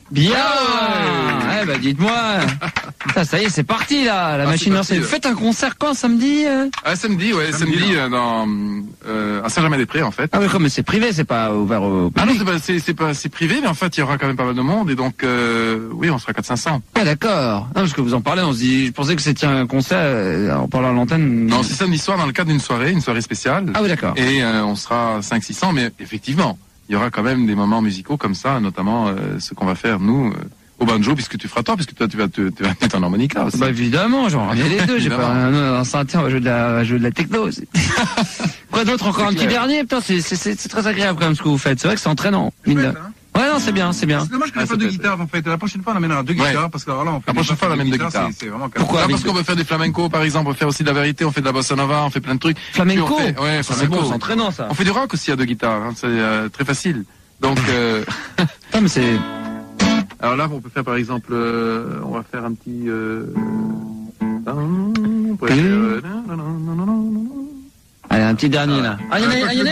Bien. Eh ben, dites-moi. Putain, ça y est, c'est parti là. La machine à danser. Faites un concert quand, samedi Samedi, ouais, samedi à Saint-Germain-des-Prés en fait. Ah oui, mais c'est privé, c'est pas ouvert au public. Ah non, c'est privé, mais en fait il y aura quand même pas mal de monde et donc oui, on sera 400-500. Ah d'accord. Non, parce que vous en parlez, on se dit, je pensais que c'était un concert en parlant à l'antenne. Non, c'est samedi soir dans le cadre d'une soirée spéciale. Ah oui, d'accord. Et on sera 500-600, mais effectivement, il y aura quand même des moments musicaux comme ça, notamment ce qu'on va faire nous au banjo, puisque toi tu vas mettre en harmonica aussi. Bah évidemment, genre il y a les deux. J'ai pas un synthé, on va jouer de la techno aussi. Quoi d'autre encore, un petit dernier. Putain, c'est très agréable quand même ce que vous faites. C'est vrai que c'est entraînant. Mine. Ouais, non, c'est bien. C'est dommage qu'il n'y ait pas de guitare en fait. La prochaine fois on amènera deux guitares parce que alors là on fait. La prochaine fois on amène deux guitares. Pourquoi? Parce qu'on veut faire du flamenco par exemple, on veut faire aussi de la vérité, on fait de la bossa nova, on fait plein de trucs. Flamenco. Ouais, flamenco. C'est entraînant ça. On fait du rock aussi à deux guitares, hein, c'est très facile. Donc Putain, mais c'est. Alors là, on peut faire par exemple, on va faire un petit. Allez, un petit dernier là. Ah, il y en a